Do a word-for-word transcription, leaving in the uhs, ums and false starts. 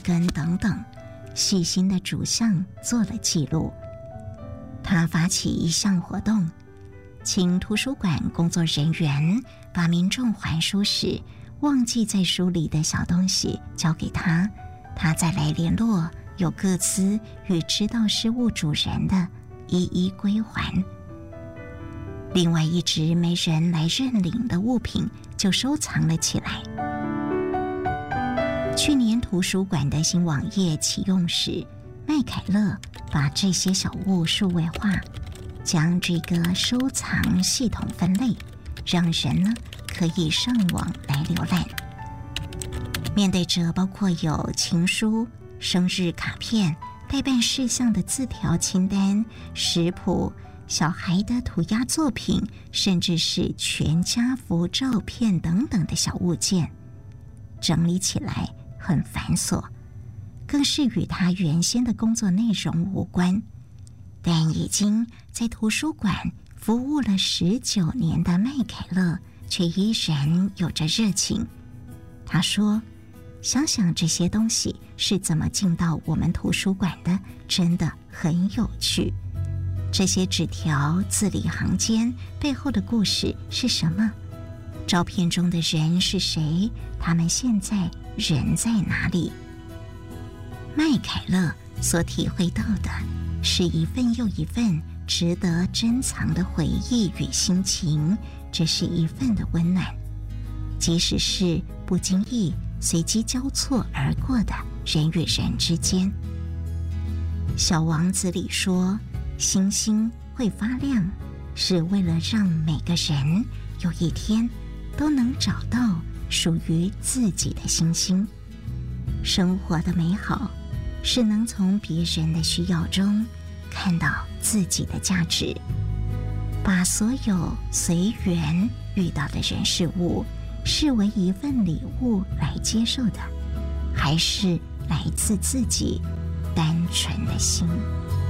根等等，细心的主项做了记录。他发起一项活动，请图书馆工作人员把民众还书时忘记在书里的小东西交给他，他再来联络有各自与知道失物主人的，一一归还。另外一直没人来认领的物品就收藏了起来。去年图书馆的新网页启用时，麦凯勒把这些小物数位化，将这个收藏系统分类，让人呢可以上网来浏览。面对着包括有情书、生日卡片、待办事项的字条清单、食谱、小孩的涂鸦作品，甚至是全家福照片等等的小物件，整理起来很繁琐，更是与他原先的工作内容无关。但已经在图书馆服务了十九年的麦凯勒却依然有着热情。他说，想想这些东西是怎么进到我们图书馆的，真的很有趣。这些纸条字里行间背后的故事是什么？照片中的人是谁？他们现在人在哪里？麦凯勒所体会到的是一份又一份值得珍藏的回忆与心情，这是一份的温暖，即使是不经意随机交错而过的人与人之间。小王子里说，星星会发亮，是为了让每个人有一天都能找到属于自己的星星。生活的美好是能从别人的需要中看到自己的价值，把所有随缘遇到的人事物视为一份礼物来接受的，还是来自自己单纯的心。